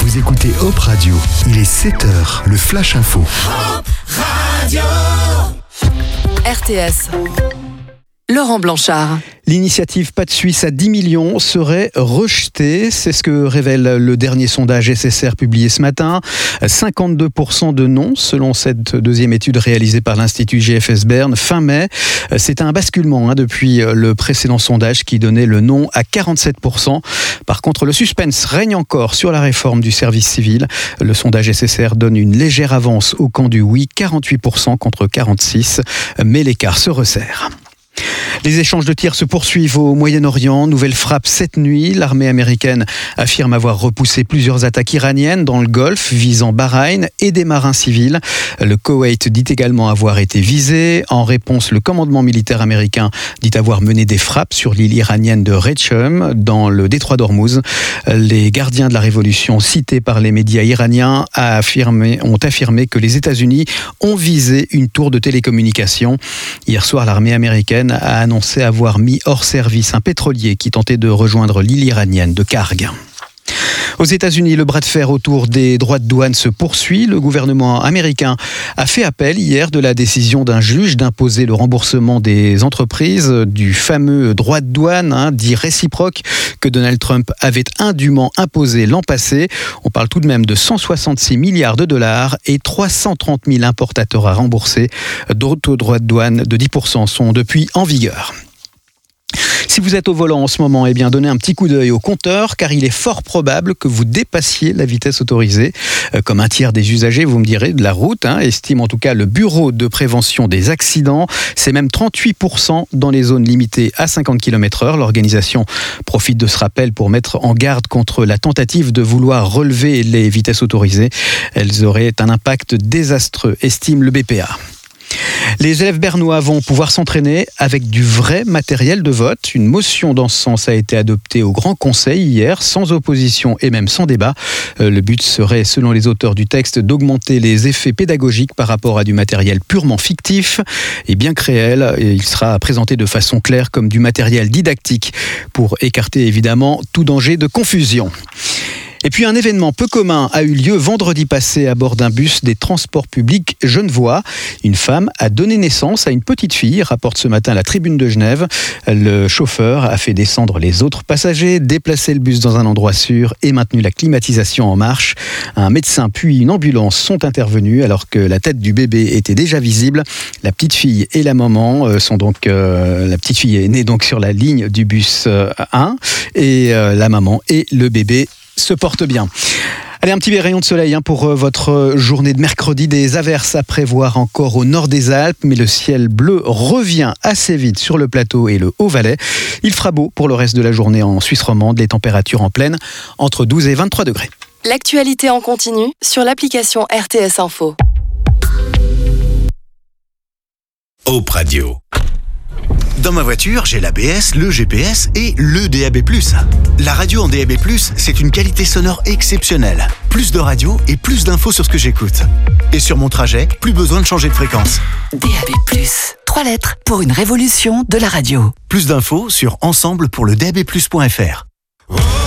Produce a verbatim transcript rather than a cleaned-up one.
Vous écoutez Hop Radio, il est sept heures, le Flash Info. Hop Radio R T S. Laurent Blanchard. L'initiative Pas de Suisse à dix millions serait rejetée. C'est ce que révèle le dernier sondage S S R publié ce matin. cinquante-deux pour cent de non, selon cette deuxième étude réalisée par l'Institut G F S Bern fin mai. C'est un basculement hein, depuis le précédent sondage qui donnait le non à quarante-sept pour cent. Par contre, le suspense règne encore sur la réforme du service civil. Le sondage S S R donne une légère avance au camp du oui, quarante-huit pour cent contre quarante-six pour cent, mais l'écart se resserre. Les échanges de tirs se poursuivent au Moyen-Orient. Nouvelle frappe cette nuit. L'armée américaine affirme avoir repoussé plusieurs attaques iraniennes dans le Golfe visant Bahreïn et des marins civils. Le Koweït dit également avoir été visé. En réponse, le commandement militaire américain dit avoir mené des frappes sur l'île iranienne de Rechem dans le détroit d'Ormuz. Les gardiens de la révolution cités par les médias iraniens a affirmé, ont affirmé que les États-Unis ont visé une tour de télécommunication. Hier soir, l'armée américaine a annoncé avoir mis hors service un pétrolier qui tentait de rejoindre l'île iranienne de Karg. Aux États-Unis, le bras de fer autour des droits de douane se poursuit. Le gouvernement américain a fait appel hier de la décision d'un juge d'imposer le remboursement des entreprises du fameux droit de douane, hein, dit réciproque, que Donald Trump avait indûment imposé l'an passé. On parle tout de même de cent soixante-six milliards de dollars et trois cent trente mille importateurs à rembourser. D'autres droits de douane de dix pour cent sont depuis en vigueur. Si vous êtes au volant en ce moment, eh bien, donnez un petit coup d'œil au compteur, car il est fort probable que vous dépassiez la vitesse autorisée. Euh, comme un tiers des usagers, vous me direz, de la route, hein, estime en tout cas le Bureau de prévention des accidents. C'est même trente-huit pour cent dans les zones limitées à cinquante kilomètres heure. L'organisation profite de ce rappel pour mettre en garde contre la tentative de vouloir relever les vitesses autorisées. Elles auraient un impact désastreux, estime le B P A. Les élèves bernois vont pouvoir s'entraîner avec du vrai matériel de vote. Une motion dans ce sens a été adoptée au Grand Conseil hier, sans opposition et même sans débat. Le but serait, selon les auteurs du texte, d'augmenter les effets pédagogiques par rapport à du matériel purement fictif. Et bien que réel, il sera présenté de façon claire comme du matériel didactique pour écarter évidemment tout danger de confusion. Et puis un événement peu commun a eu lieu vendredi passé à bord d'un bus des transports publics genevois. Une femme a donné naissance à une petite fille, rapporte ce matin la Tribune de Genève. Le chauffeur a fait descendre les autres passagers, déplacé le bus dans un endroit sûr et maintenu la climatisation en marche. Un médecin puis une ambulance sont intervenus alors que la tête du bébé était déjà visible. La petite fille et la maman sont donc... Euh, la petite fille est née donc sur la ligne du bus un et euh, la maman et le bébé se porte bien. Allez, un petit rayon de soleil hein, pour votre journée de mercredi. Des averses à prévoir encore au nord des Alpes, mais le ciel bleu revient assez vite sur le plateau et le Haut-Valais. Il fera beau pour le reste de la journée en Suisse romande, les températures en pleine entre douze et vingt-trois degrés. L'actualité en continu sur l'application R T S Info. Hop Radio. Dans ma voiture, j'ai l'A B S, le G P S et le D A B plus. La radio en D A B plus, c'est une qualité sonore exceptionnelle. Plus de radio et plus d'infos sur ce que j'écoute. Et sur mon trajet, plus besoin de changer de fréquence. D A B plus, trois lettres pour une révolution de la radio. Plus d'infos sur ensemble pour le D A B plus point F R.